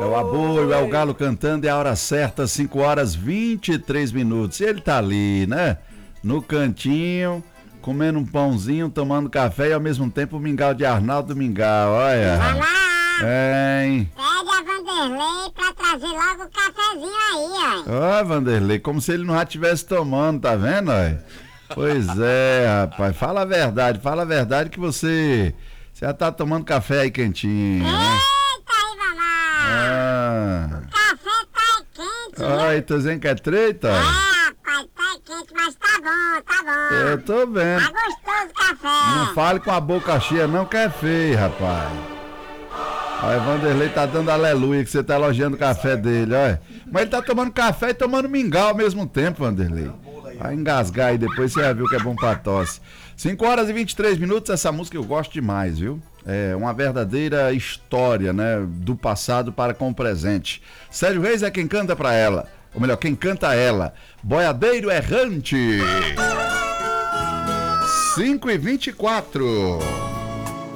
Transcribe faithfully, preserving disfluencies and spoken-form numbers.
É o aboio, é o galo cantando, é a hora certa, cinco horas e vinte e três minutos. E ele tá ali, né? No cantinho, comendo um pãozinho, tomando café e ao mesmo tempo o mingau de Arnaldo Mingau, olha. Vai lá! Hein? Pede a Vanderlei pra trazer logo o cafezinho aí, ó. Ó, Vanderlei, como se ele não já estivesse tomando, tá vendo, olha? Pois é, rapaz, fala a verdade, fala a verdade que você, você já tá tomando café aí quentinho, né? Eita aí, mamãe! Ah. O café tá quente, Ai, né? tô dizendo que é treta? É, rapaz, tá quente, mas tá bom, tá bom. Eu tô vendo. Tá gostoso o café. Não fale com a boca cheia não, que é feio, rapaz. Olha, Vanderlei tá dando aleluia que você tá elogiando o café dele, olha. Mas ele tá tomando café e tomando mingau ao mesmo tempo, Vanderlei. Vai engasgar aí depois, você vai ver o que é bom pra tosse. cinco horas e vinte e três minutos, essa música eu gosto demais, viu? É uma verdadeira história, né? Do passado para com o presente. Sérgio Reis é quem canta pra ela. Ou melhor, quem canta ela. Boiadeiro Errante. cinco e vinte e quatro.